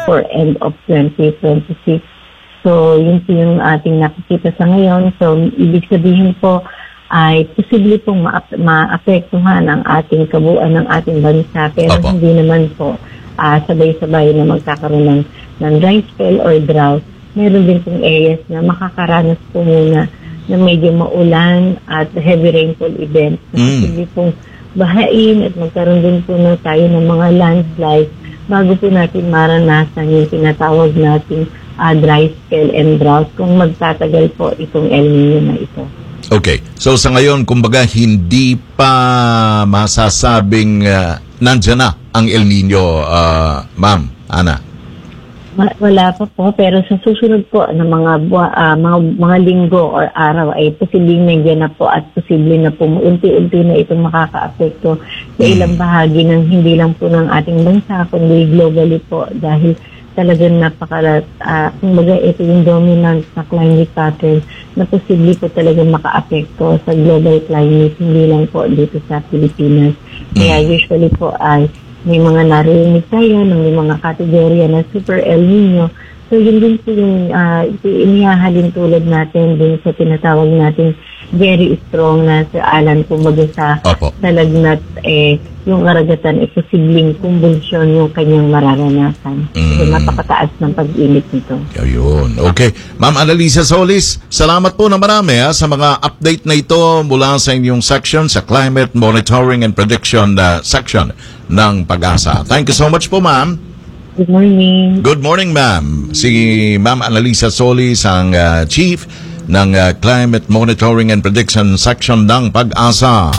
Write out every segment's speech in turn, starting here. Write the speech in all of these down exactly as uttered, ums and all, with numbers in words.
for end of twenty twenty-six. So, yun po yung ating nakikita sa ngayon. So, ibig sabihin po ay posible pong ma- maapektuhan ang ating kabuuan ng ating bansa. Pero Opo. hindi naman po uh, sabay-sabay na magkakaroon ng, ng dry spell or drought. Meron din pong areas na makakaranas po muna na medyo maulan at heavy rainfall events. Mm. Posible pong bahain at magkaroon din po na tayo ng mga landslides bago po natin maranasan yung tinatawag nating uh, dry spell and drought kung magtatagal po itong El Nino na ito. Okay. So sa ngayon, kumbaga, hindi pa masasabing uh, nandyan na ang El Nino, uh, Ma'am Ana. Wala pa po, pero sa susunod po ng mga uh, mga mga linggo or araw ay posibleng nandiyan na po at posibleng na po unti-unti na itong makakaapekto sa ilang bahagi ng hindi lang po ng ating bansa kundi globally po dahil talagang napaka uh, kumbaga ito yung dominant na climate pattern na posible po talagang makaapekto sa global climate hindi lang po dito sa Pilipinas. Kaya usually po ay may mga narinig tayo ng may mga kategorya na Super El Nino. So, yun din po yung uh, inihahalin tulad natin din sa tinatawag natin very strong na sa alan kumbaga sa, sa lagnat, eh, yung karagatan, eh, posibleng kumbulsyon yung kanyang mararanasan. Mm. So, napakataas ng pag-init nito. Ayun. Okay. Ma'am Annalisa Solis, salamat po na marami ha, sa mga update na ito mula sa inyong section, sa Climate Monitoring and Prediction uh, section ng Pag-asa. Thank you so much po, ma'am. Good morning. Good morning, ma'am. Si Ma'am Annalisa Solis, ang uh, Chief ng uh, Climate Monitoring and Prediction section ng Pag-asa.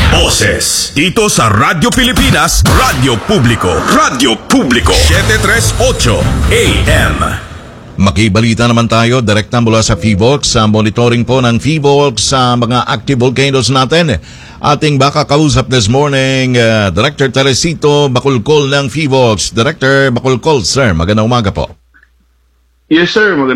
Boses dito sa Radyo Pilipinas, Radyo Publiko, Radyo Publiko, seven thirty-eight A M. Makibalita naman tayo direkta mula sa PHIVOLCS sa monitoring po ng PHIVOLCS sa mga active volcanoes natin. Ating baka kausap this morning, uh, Director Teresito Bakulkol ng PHIVOLCS. Director Bakulkol, sir, magandang umaga po. Yes, sir. Magandang